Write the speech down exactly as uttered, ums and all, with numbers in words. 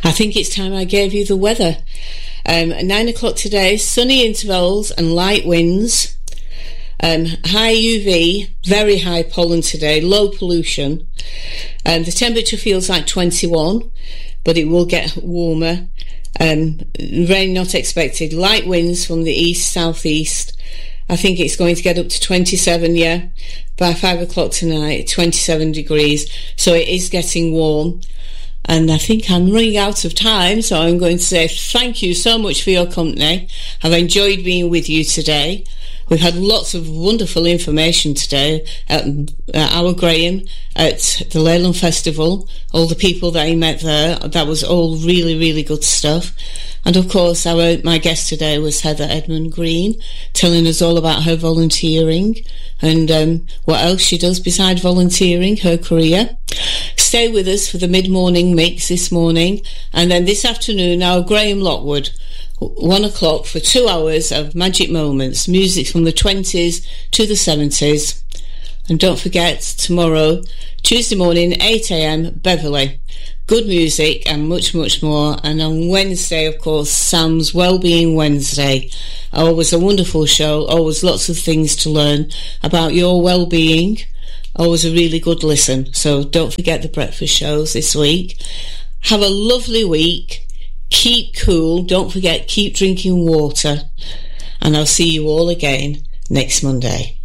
I think it's time I gave you the weather. Um, at nine o'clock today, sunny intervals and light winds. Um, high U V, very high pollen today, low pollution. Um, the temperature feels like twenty-one, but it will get warmer. Um, rain not expected. Light winds from the east, southeast. I think it's going to get up to twenty-seven, yeah, by five o'clock tonight, twenty-seven degrees. So it is getting warm. And I think I'm running out of time, so I'm going to say thank you so much for your company. I've enjoyed being with you today. We've had lots of wonderful information today at uh, our Graham at the Leyland Festival, all the people that he met there. That was all really, really good stuff. And of course, our my guest today was Heather Edmund Green, telling us all about her volunteering and um, what else she does besides volunteering, her career. Stay with us for the mid-morning mix this morning, and then this afternoon, our Graham Lockwood, one o'clock for two hours of magic moments, music from the twenties to the seventies. And don't forget, tomorrow, Tuesday morning, eight a.m, Beverley. Good music and much, much more. And on Wednesday, of course, Sam's Wellbeing Wednesday. Always a wonderful show, always lots of things to learn about your well-being. Always a really good listen. So don't forget the breakfast shows this week. Have a lovely week. Keep cool. Don't forget, keep drinking water. And I'll see you all again next Monday.